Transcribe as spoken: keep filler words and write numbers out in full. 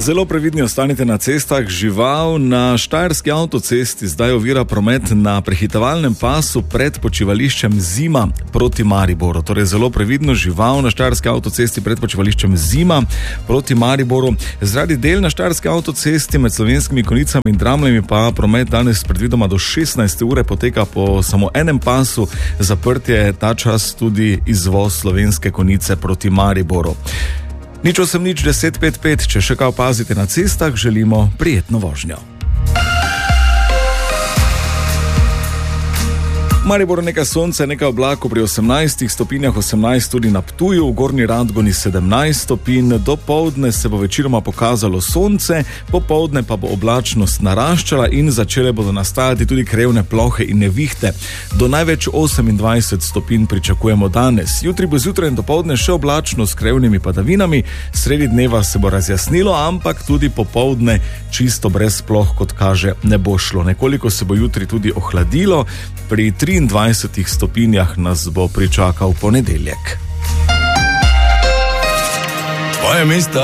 Zelo previdni ostanite na cestah. Žival na štajerski avtocesti zdaj ovira promet na prehitevalnem pasu pred počivališčem Zima proti Mariboru. Torej zelo previdno, žival na štajerski avtocesti pred počivališčem Zima proti Mariboru. Zaradi del na štajerski avtocesti med Slovenskimi Konjicami in Dramljami pa promet danes predvidoma do šestnajste ure poteka po samo enem pasu. Zaprt je ta čas tudi izvoz Slovenske Konjice proti Mariboru. Nič osem nič deset pet pet, če še kaj opazite na cestah, želimo prijetno vožnjo. Maribor nekaj sonca, nekaj oblakov pri osemnajstih stopinjah, osemnajst tudi na Ptuju, v Gornji Radgoni sedemnajst stopinj, do poldne se bo večinoma pokazalo sonce, popoldne pa bo oblačnost naraščala in začele bodo nastajati tudi krevne plohe in nevihte. Do največ osemindvajset stopinj pričakujemo danes. Jutri bo zjutraj in dopoldne še oblačno s krevnimi padavinami, sredi dneva se bo razjasnilo, ampak tudi popoldne čisto brez ploh, kot kaže, ne bo šlo. Nekoliko se bo jutri tudi ohladilo, pri triindvajsetih stopinjah nas bo pričakal ponedeljek. Moje mesto